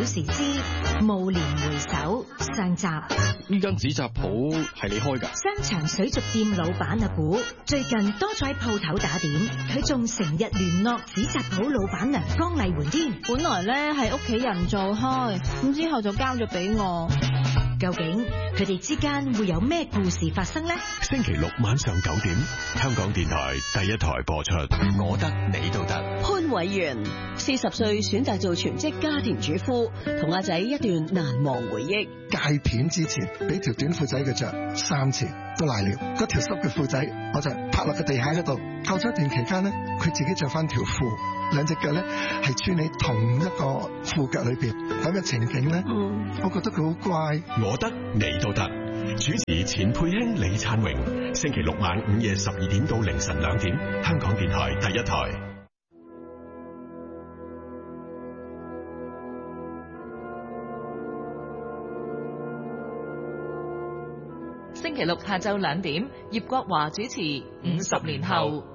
時之暮年回首上集。 呢間紙紮鋪係你開㗎？ 商場水族店老闆阿古最近多咗喺鋪頭打點，佢仲成日聯絡紙紮鋪老闆娘江麗媛添。 本來咧係屋企人做開，咁之後就交咗俾我。 究竟佢哋之間會有咩故事發生呢？ 星期六晚上9點，香港電台第一台播出。我得你都得。 潘偉源40歲選擇做全職家庭主婦，同阿仔一段難忘回憶。 戒片之前俾條短褲仔佢着3次都賴尿，嗰條濕嘅褲仔我就拍落個地下嗰度。過咗一段期間呢，佢自己着翻條褲，兩隻腳咧係穿喺同一個褲腳裏邊，咁嘅情景咧，我覺得佢好乖。 我得你都得。主持錢佩卿、李燦榮，星期六晚午夜12點到凌晨2點，香港電台第一台。 星期六下晝2點，葉國華主持《50年後》。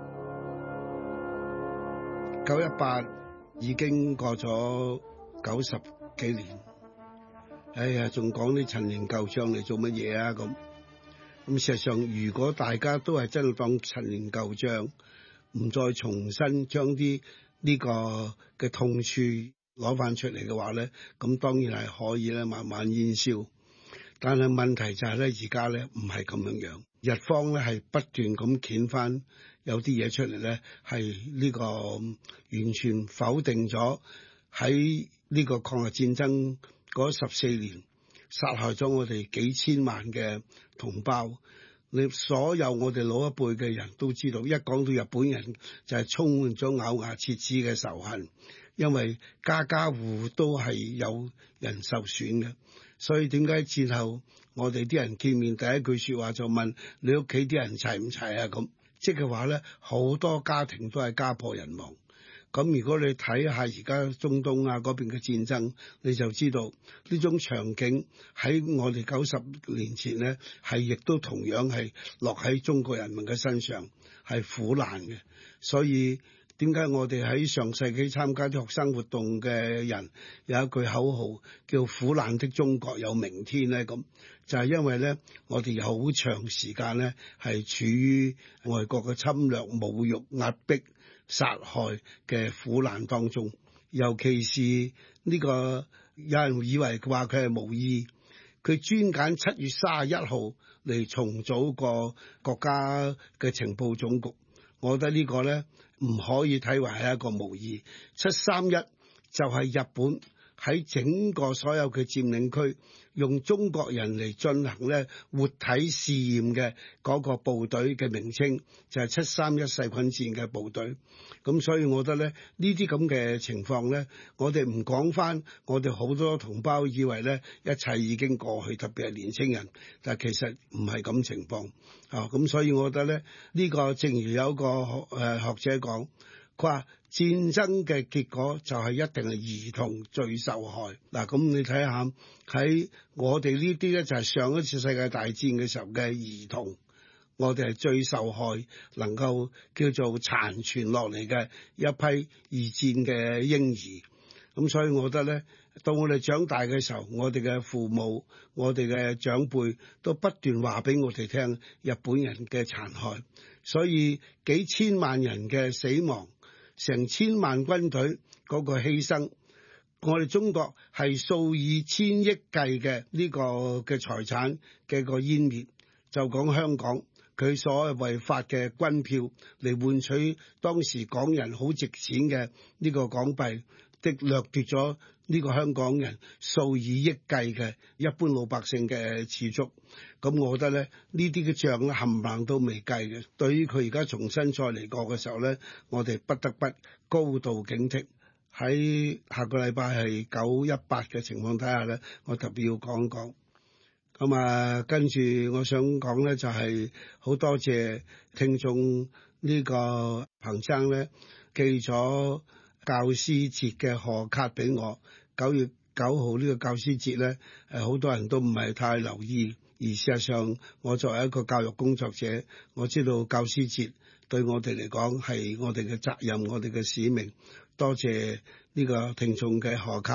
918已經過咗90幾年，哎呀，仲講啲陳年舊賬嚟做乜嘢啊？咁事實上，如果大家都係真係當陳年舊賬，唔再重新將啲呢個嘅痛處攞翻出嚟嘅話咧，咁當然係可以咧慢慢煙消。但係問題就係咧，而家咧唔係咁樣樣，日方咧係不斷咁掀翻有啲嘢出嚟咧，係呢個完全否定咗喺呢個抗日戰爭嗰14年殺害咗我哋幾千萬嘅同胞。你所有我哋老一輩嘅人都知道，一講到日本人就係充滿咗咬牙切齒嘅仇恨，因為家家戶戶都係有人受損嘅。所以點解戰後我哋啲人見面第一句說話就問你屋企啲人齊唔齊啊？咁即係話咧，好多家庭都係家破人亡。咁如果你睇下而家中東啊嗰邊嘅戰爭，你就知道呢種場景喺我哋90年前咧，係亦都同樣係落喺中國人民嘅身上，係苦難嘅。所以點解我哋喺上世紀參加啲學生活動嘅人有一句口號叫苦難的中國有明天咧？咁就係因為咧，我哋有好長時間咧係處於外國嘅侵略、侮辱、壓迫、殺害嘅苦難當中。尤其是呢個有人以為佢話佢係無意，佢專揀7月31號嚟重組個國家嘅情報總局。我覺得呢個咧唔可以睇為係一個無意。731就係日本喺整個所有嘅佔領區用中國人嚟進行咧活體試驗嘅嗰個部隊嘅名稱，就係731細菌戰嘅部隊。咁所以我覺得咧，呢啲咁嘅情況咧，我哋唔講翻，我哋好多同胞以為咧一切已經過去，特別係年青人，但其實唔係咁情況啊。咁所以我覺得咧，呢個正如有一個學者講，佢話戰爭嘅結果就係一定係兒童最受害。嗱，咁你睇下喺我哋呢啲咧，就係上一次世界大戰嘅時候嘅兒童，我哋係最受害，能夠叫做殘存落嚟嘅一批二戰嘅嬰兒。咁所以我覺得咧，到我哋長大嘅時候，我哋嘅父母、我哋嘅長輩都不斷話俾我哋聽日本人嘅殘害。所以幾千萬人嘅死亡，成千萬軍隊嗰個犧牲，我哋中國係數以千億計嘅呢個嘅財產嘅個湮滅。就講香港，佢所謂發嘅軍票嚟換取當時港人好值錢嘅呢個港幣，的掠奪咗呢個香港人數以億計嘅一般老百姓嘅儲蓄。咁我覺得咧，呢啲嘅帳咧冚唪唥都未計嘅。對於佢而家重新再嚟過嘅時候咧，我哋不得不高度警惕。喺下個禮拜係918嘅情況底下咧，我特別要講一講。咁啊，跟住我想講咧，就係好多謝聽眾呢個彭生咧寄咗教師節嘅賀卡俾我。9月9號呢個教師節咧，好多人都唔係太留意，而事實上我作為一個教育工作者，我知道教師節對我哋嚟講係我哋嘅責任，我哋嘅使命。多謝呢個聽眾嘅賀卡，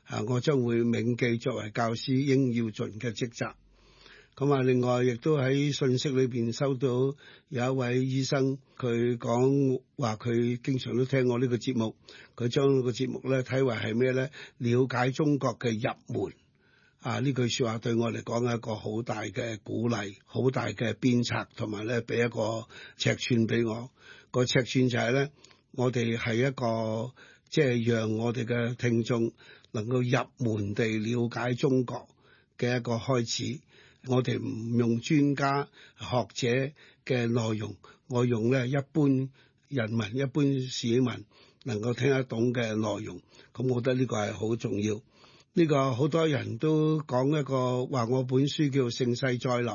我將會銘記作為教師應要盡嘅職責。咁啊，另外亦都喺信息裏邊收到有一位醫生，佢講話佢經常都聽我呢個節目，佢將個節目咧睇為係咩咧？了解中國嘅入門。呢句說話對我嚟講係一個好大嘅鼓勵，好大嘅鞭策，同埋咧俾一個尺寸俾我。個尺寸就係咧，我哋係一個即係讓我哋嘅聽眾能夠入門地了解中國嘅一個開始。我哋唔用專家學者嘅內容，我用咧一般人民、一般市民能夠聽得懂嘅內容。咁我覺得呢個係好重要。呢個好多人都講一個話，我本書叫盛世再臨。